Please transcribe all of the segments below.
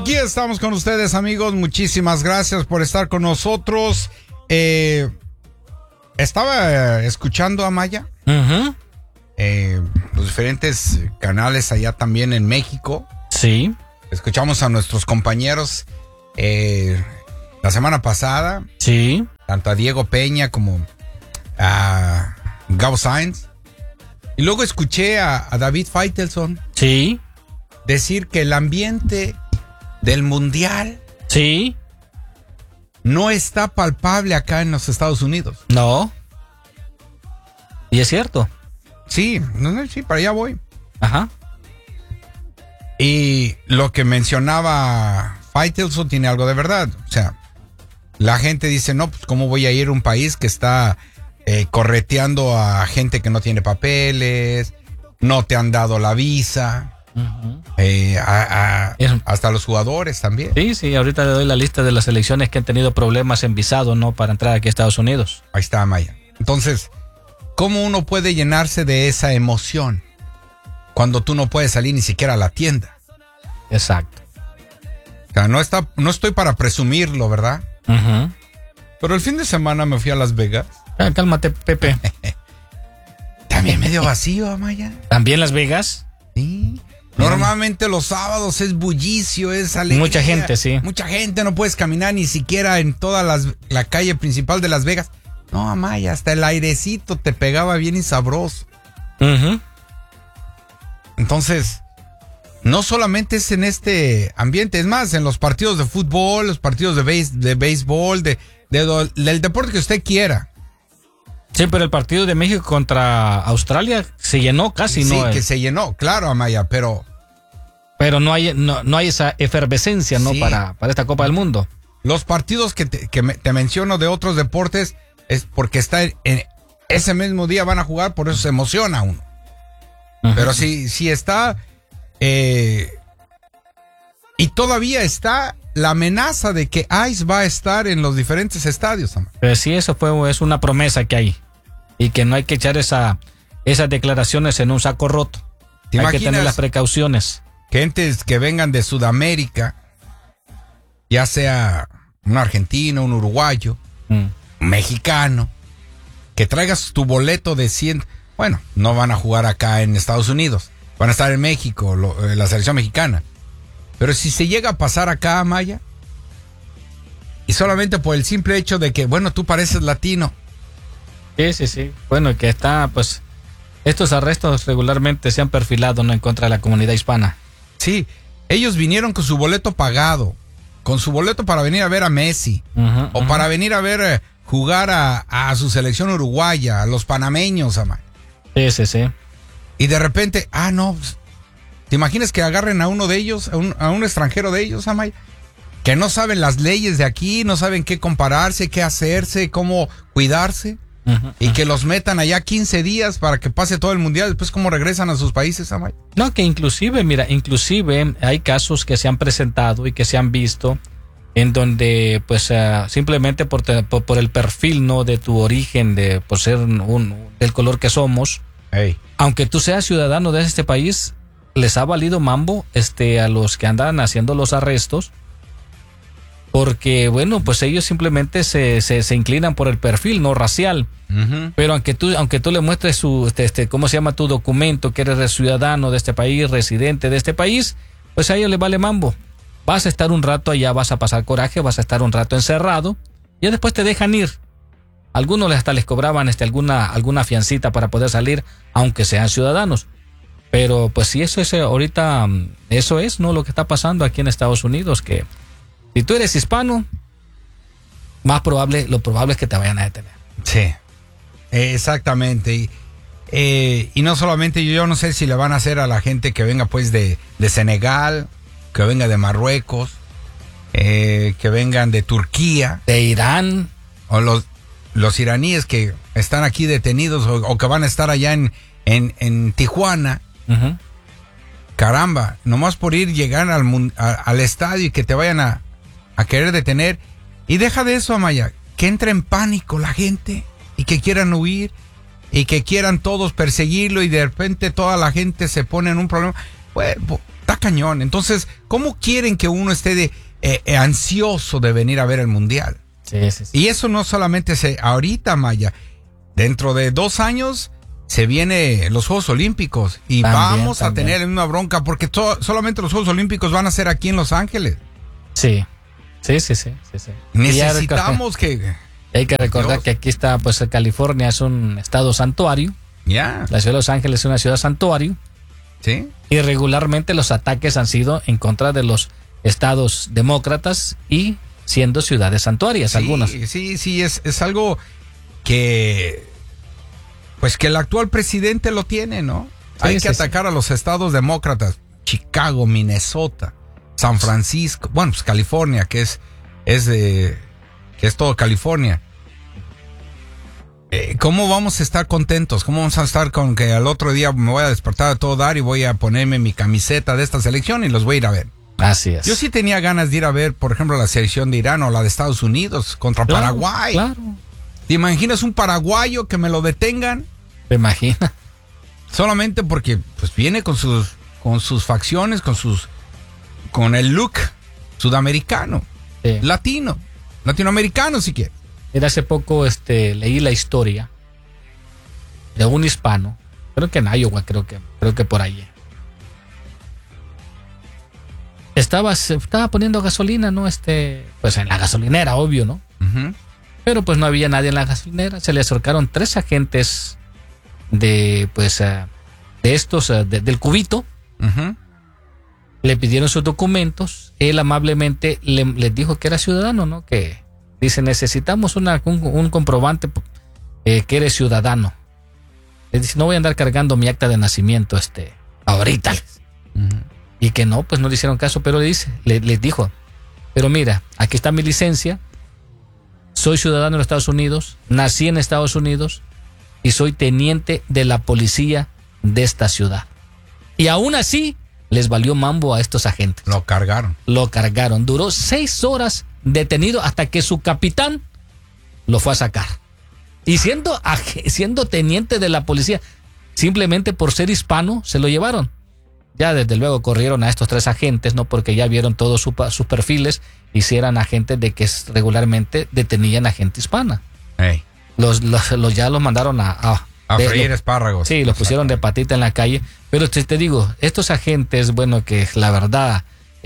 Aquí estamos con ustedes, amigos. Muchísimas gracias por estar con nosotros. Estaba escuchando a Maya. Los diferentes canales allá también en México. Sí. Escuchamos a nuestros compañeros la semana pasada. Sí. Tanto a Diego Peña como a Gabo Sainz. Y luego escuché a David Faitelson. Sí. Decir que el ambiente del mundial. Sí. No está palpable acá en los Estados Unidos. No. Y es cierto. Sí, sí, para allá voy. Ajá. Y lo que mencionaba Faitelson tiene algo de verdad. O sea, la gente dice, no, pues ¿cómo voy a ir a un país que está correteando a gente que no tiene papeles, no te han dado la visa, hasta los jugadores también? Sí, ahorita le doy la lista de las selecciones que han tenido problemas en visado, ¿no? Para entrar aquí a Estados Unidos. Ahí está, Maya. Entonces, ¿cómo uno puede llenarse de esa emoción cuando tú no puedes salir ni siquiera a la tienda? Exacto. O sea, no estoy para presumirlo, ¿verdad? Pero el fin de semana me fui a Las Vegas. Cálmate, Pepe. También medio vacío, Maya. ¿También Las Vegas? Sí. Normalmente los sábados es bullicio, es alegría. Mucha gente, sí. Mucha gente, no puedes caminar ni siquiera en toda la calle principal de Las Vegas. No, Amaya, hasta el airecito te pegaba bien y sabroso. Entonces, no solamente es en este ambiente, es más, en los partidos de fútbol, los partidos de béisbol, del deporte que usted quiera. Sí, pero el partido de México contra Australia se llenó casi, ¿no? Sí, que se llenó, claro, Amaya, pero no hay esa efervescencia, ¿no? Sí. Para esta Copa del Mundo. Los partidos que te menciono de otros deportes es porque está en ese mismo día van a jugar, por eso se emociona uno. Pero si está y todavía está la amenaza de que ICE va a estar en los diferentes estadios. Pero sí, es una promesa que hay y que no hay que echar esas declaraciones en un saco roto. Hay que tener las precauciones. Gentes que vengan de Sudamérica, ya sea un argentino, un uruguayo, un mexicano, que traigas tu boleto de 100. Bueno, no van a jugar acá en Estados Unidos, van a estar en México, la selección mexicana. Pero si se llega a pasar acá, Maya, y solamente por el simple hecho de que, bueno, tú pareces latino. Sí. Bueno, que está, pues, estos arrestos regularmente se han perfilado, ¿no? En contra de la comunidad hispana. Sí, ellos vinieron con su boleto pagado, con su boleto para venir a ver a Messi, o para venir a ver jugar a su selección uruguaya, a los panameños, Amaya. Sí. Y de repente, no, ¿te imaginas que agarren a uno de ellos, a un extranjero de ellos, Amaya? Que no saben las leyes de aquí, no saben qué compararse, qué hacerse, cómo cuidarse, y que los metan allá 15 días para que pase todo el mundial, después cómo regresan a sus países, Amaya. No, que inclusive hay casos que se han presentado y que se han visto en donde, pues, simplemente por el perfil, ¿no? De tu origen, por ser del color que somos, aunque tú seas ciudadano de este país, les ha valido mambo a los que andan haciendo los arrestos, porque bueno, pues ellos simplemente se inclinan por el perfil, no racial. Pero aunque tú le muestres ¿cómo se llama? Tu documento, que eres ciudadano de este país, residente de este país, pues a ellos les vale mambo. Vas a estar un rato allá, vas a pasar coraje, vas a estar un rato encerrado y después te dejan ir. Algunos hasta les cobraban alguna fiancita para poder salir, aunque sean ciudadanos. Pero pues si eso es ahorita, eso es, ¿no? Lo que está pasando aquí en Estados Unidos, que si tú eres hispano, lo probable es que te vayan a detener. Sí, exactamente. Y no solamente, yo no sé si le van a hacer a la gente que venga pues de Senegal, que venga de Marruecos, que vengan de Turquía, de Irán, o los iraníes que están aquí detenidos o que van a estar allá en Tijuana. Caramba, nomás por llegar al estadio y que te vayan a querer detener. Y deja de eso, Amaya, que entre en pánico la gente y que quieran huir y que quieran todos perseguirlo y de repente toda la gente se pone en un problema. Está cañón. Entonces, ¿cómo quieren que uno esté ansioso de venir a ver el Mundial? Sí. Y eso no solamente ahorita, Maya. Dentro de 2 años se vienen los Juegos Olímpicos y vamos a tener una bronca porque solamente los Juegos Olímpicos van a ser aquí en Los Ángeles. Sí. Necesitamos que... Hay que recordar que aquí está, pues California es un estado santuario. Ya. La ciudad de Los Ángeles es una ciudad santuario. Sí. Y regularmente los ataques han sido en contra de los estados demócratas y siendo ciudades santuarias algunas. Sí, es algo que pues que el actual presidente lo tiene, ¿no? Hay que atacar a los estados demócratas, Chicago, Minnesota, San Francisco, bueno, pues California, que es todo California. ¿Cómo vamos a estar contentos? ¿Cómo vamos a estar con que al otro día me voy a despertar a todo dar y voy a ponerme mi camiseta de esta selección y los voy a ir a ver? Así es. Yo sí tenía ganas de ir a ver, por ejemplo, la selección de Irán o la de Estados Unidos contra Paraguay. Claro. ¿Te imaginas un paraguayo que me lo detengan? ¿Te imaginas? Solamente porque pues viene con sus facciones, con el look sudamericano, latinoamericano si quieres. Era hace poco leí la historia de un hispano, creo que en Iowa, creo que por allí. Estaba poniendo gasolina, ¿no? Pues en la gasolinera, obvio, ¿no? Uh-huh. Pero pues no había nadie en la gasolinera. Se le acercaron 3 agentes del cubito. Uh-huh. Le pidieron sus documentos. Él amablemente les dijo que era ciudadano, ¿no? Que dice, necesitamos un comprobante que eres ciudadano. Le dice, no voy a andar cargando mi acta de nacimiento ahorita. Uh-huh. Y que no, pues no le hicieron caso, pero les dijo, pero mira, aquí está mi licencia, soy ciudadano de Estados Unidos, nací en Estados Unidos y soy teniente de la policía de esta ciudad. Y aún así, les valió mambo a estos agentes. Lo cargaron. Duró 6 horas detenido hasta que su capitán lo fue a sacar. Y siendo teniente de la policía, simplemente por ser hispano, se lo llevaron. Ya desde luego corrieron a estos 3 agentes, ¿no? Porque ya vieron todos sus perfiles y si eran agentes de que regularmente detenían a gente hispana. Hey. Ya los mandaron a freír espárragos. Sí, los pusieron de patita en la calle. Pero te digo, estos agentes, bueno, que la verdad,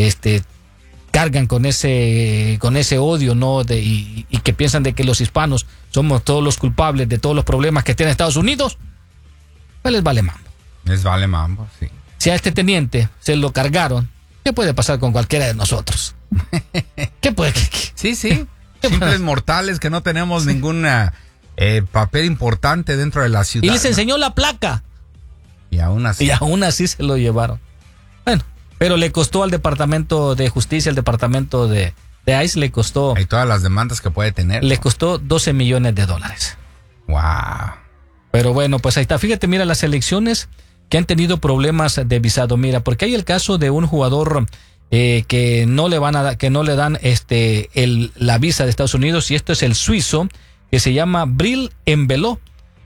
cargan con ese odio, ¿no? Y que piensan de que los hispanos somos todos los culpables de todos los problemas que tiene Estados Unidos, pues les vale mambo. Les vale mambo, sí. Si a este teniente se lo cargaron, ¿qué puede pasar con cualquiera de nosotros? ¿Qué puede? Sí. Simples mortales que no tenemos ningún papel importante dentro de la ciudad. Y les enseñó la placa. Y aún así se lo llevaron. Bueno, pero le costó al Departamento de Justicia, al Departamento de ICE, le costó... Hay todas las demandas que puede tener. Le costó $12 millones. Wow. Pero bueno, pues ahí está. Fíjate, mira, las elecciones que han tenido problemas de visado. Mira, porque hay el caso de un jugador que no le dan la visa de Estados Unidos, y esto es el suizo que se llama Bril Embelo,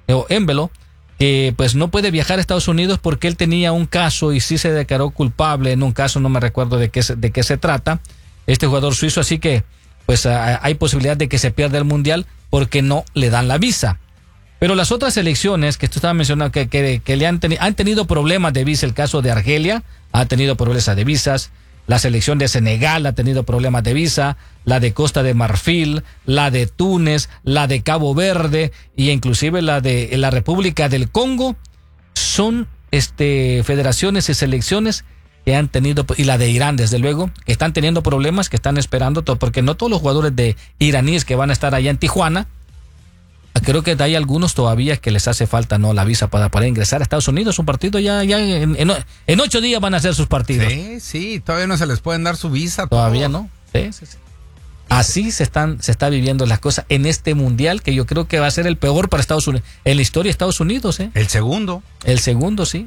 que pues no puede viajar a Estados Unidos porque él tenía un caso y sí se declaró culpable en un caso, no me recuerdo de qué se trata, este jugador suizo, así que pues hay posibilidad de que se pierda el mundial porque no le dan la visa. Pero las otras elecciones que tú estabas mencionando que han tenido problemas de visa, el caso de Argelia ha tenido problemas de visas, la selección de Senegal ha tenido problemas de visa, la de Costa de Marfil, la de Túnez, la de Cabo Verde e inclusive la de la República del Congo, son federaciones y selecciones que han tenido, y la de Irán desde luego, que están teniendo problemas, que están esperando, porque no todos los jugadores de iraníes que van a estar allá en Tijuana. Creo que hay algunos todavía que les hace falta la visa para ingresar a Estados Unidos. Un partido ya en 8 días van a hacer sus partidos. Sí, todavía no se les pueden dar su visa. Todavía no. Sí. Así se está viviendo las cosas en este mundial, que yo creo que va a ser el peor para Estados Unidos, en la historia de Estados Unidos. El segundo, sí.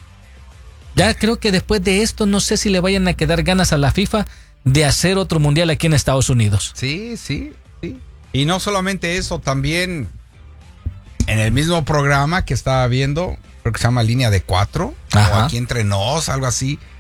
Ya creo que después de esto no sé si le vayan a quedar ganas a la FIFA de hacer otro mundial aquí en Estados Unidos. Sí. Y no solamente eso, también en el mismo programa que estaba viendo, creo que se llama Línea de 4, o Aquí Entre Nos, algo así,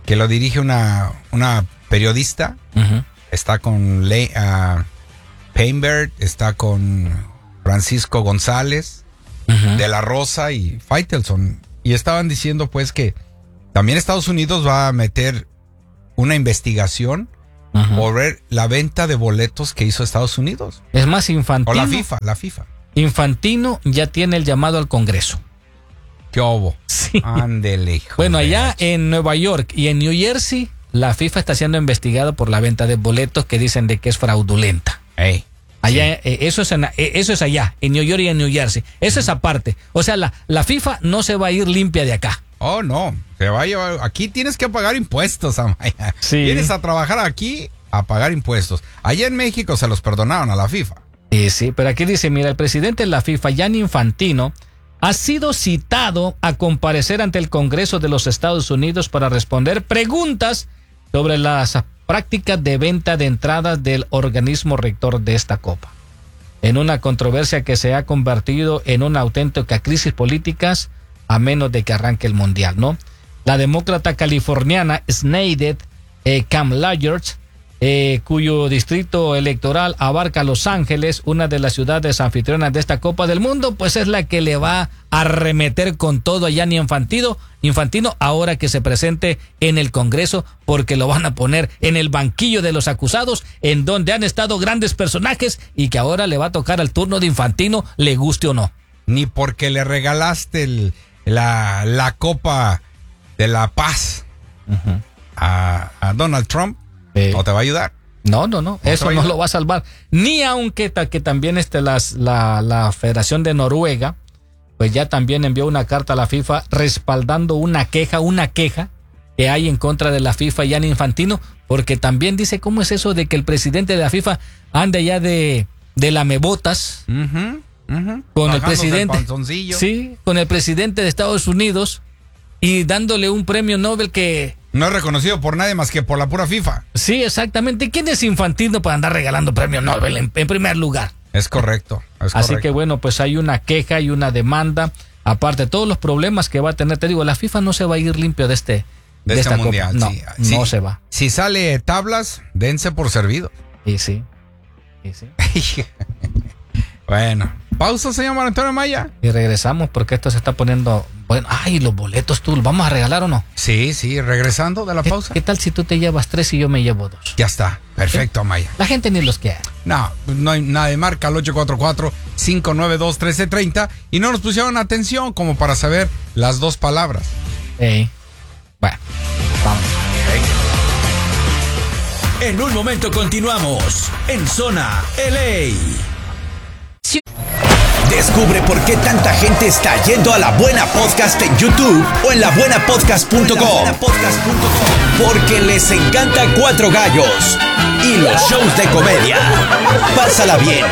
que lo dirige una periodista. Está con Painberg, está con Francisco González, de la Rosa y Faitelson. Y estaban diciendo pues que también Estados Unidos va a meter una investigación por ver la venta de boletos que hizo Estados Unidos. Es más, Infantino. O la FIFA. Infantino ya tiene el llamado al Congreso. ¿Qué hubo? Sí. Ándele, hijo. Bueno, allá en Nueva York y en New Jersey, la FIFA está siendo investigada por la venta de boletos que dicen de que es fraudulenta. Allá, sí. Eso es allá, en New York y en New Jersey. Eso es aparte. O sea, la FIFA no se va a ir limpia de acá. Oh, no. Se va a llevar. Aquí tienes que pagar impuestos, Amaya. Sí. Vienes a trabajar aquí a pagar impuestos. Allá en México se los perdonaron a la FIFA. Sí, pero aquí dice, mira, el presidente de la FIFA, Gianni Infantino, ha sido citado a comparecer ante el Congreso de los Estados Unidos para responder preguntas sobre las prácticas de venta de entradas del organismo rector de esta copa. En una controversia que se ha convertido en una auténtica crisis política a menos de que arranque el mundial, ¿no? La demócrata californiana Sneadet Kamlayers, cuyo distrito electoral abarca Los Ángeles, una de las ciudades anfitrionas de esta Copa del Mundo, pues es la que le va a arremeter con todo a Gianni Infantino ahora que se presente en el Congreso, porque lo van a poner en el banquillo de los acusados, en donde han estado grandes personajes y que ahora le va a tocar al turno de Infantino, le guste o no. Ni porque le regalaste la Copa de la Paz a Donald Trump. ¿No te va a ayudar? No, eso no lo va a salvar. Ni aunque que también la Federación de Noruega, pues ya también envió una carta a la FIFA respaldando una queja que hay en contra de la FIFA y Gianni Infantino, porque también dice, ¿cómo es eso de que el presidente de la FIFA anda ya de lamebotas con el presidente? Sí, con el presidente de Estados Unidos y dándole un premio Nobel que no es reconocido por nadie más que por la pura FIFA. Sí, exactamente. ¿Quién es Infantino para andar regalando premio Nobel en primer lugar? Es correcto. Así que bueno, pues hay una queja y una demanda. Aparte de todos los problemas que va a tener, te digo, la FIFA no se va a ir limpio de este mundial. No, sí. No se va. Si sale tablas, dense por servido. Y sí. Bueno, pausa, señor Mario Antonio Maya. Y regresamos porque esto se está poniendo... Bueno, los boletos tú, ¿los vamos a regalar o no? Sí, regresando de la pausa. ¿Qué tal si tú te llevas 3 y yo me llevo 2? Ya está, perfecto, ¿sí? Maya. La gente ni los quiere. No hay nada de marca al 844-592-1330 y no nos pusieron atención como para saber las 2 palabras. Bueno, vamos. En un momento continuamos en Zona LA. Descubre por qué tanta gente está yendo a La Buena Podcast en YouTube o en labuenapodcast.com. Porque les encanta Cuatro Gallos y los shows de comedia. Pásala bien,